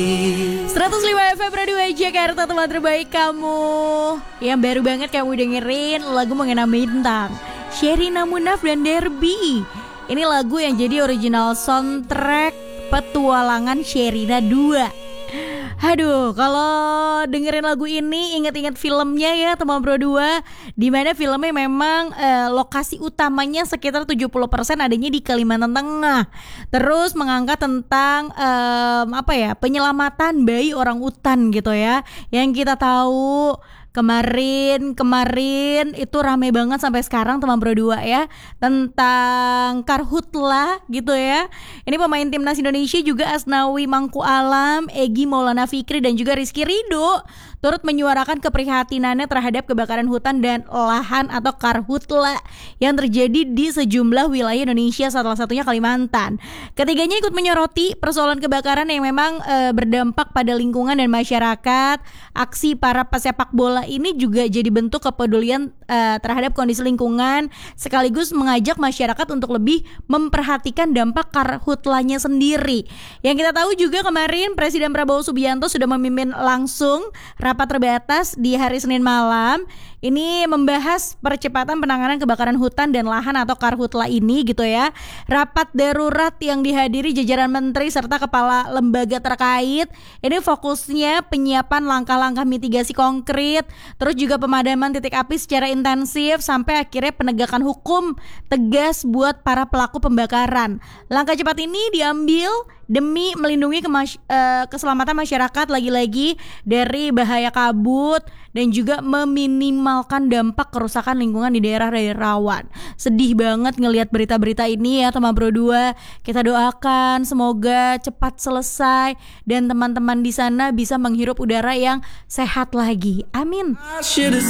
105 FM Radio Jakarta, teman terbaik kamu. Yang baru banget kamu dengerin lagu Mengena Bintang, Sherina Munaf dan Derby. Ini lagu yang jadi original soundtrack Petualangan Sherina 2. Aduh, kalau dengerin lagu ini inget-inget filmnya ya teman Bro 2, dimana filmnya memang lokasi utamanya sekitar 70% adanya di Kalimantan Tengah. Terus mengangkat tentang penyelamatan bayi orang utan gitu ya. Yang kita tahu Kemarin itu rame banget sampai sekarang teman Bro 2 ya, tentang Karhutla gitu ya. Ini pemain timnas Indonesia juga Asnawi Mangku Alam, Egy Maulana Fikri dan juga Rizky Ridho turut menyuarakan keprihatinannya terhadap kebakaran hutan dan lahan atau Karhutla yang terjadi di sejumlah wilayah Indonesia, salah satunya Kalimantan. Ketiganya ikut menyoroti persoalan kebakaran yang memang berdampak pada lingkungan dan masyarakat. Aksi para pesepak bola ini juga jadi bentuk kepedulian terhadap kondisi lingkungan, sekaligus mengajak masyarakat untuk lebih memperhatikan dampak Karhutlanya sendiri. Yang kita tahu juga kemarin Presiden Prabowo Subianto sudah memimpin langsung rapat terbatas di hari Senin malam. Ini membahas percepatan penanganan kebakaran hutan dan lahan atau Karhutla ini gitu ya. Rapat darurat yang dihadiri jajaran menteri serta kepala lembaga terkait. Ini fokusnya penyiapan langkah-langkah mitigasi konkret, terus juga pemadaman titik api secara intensif sampai akhirnya penegakan hukum tegas buat para pelaku pembakaran. Langkah cepat ini diambil demi melindungi keselamatan masyarakat lagi-lagi dari bahaya kabut dan juga meminimalkan dampak kerusakan lingkungan di daerah-daerah rawan. Sedih banget ngelihat berita-berita ini ya teman Bro 2. Kita doakan semoga cepat selesai dan teman-teman di sana bisa menghirup udara yang sehat lagi. Amin.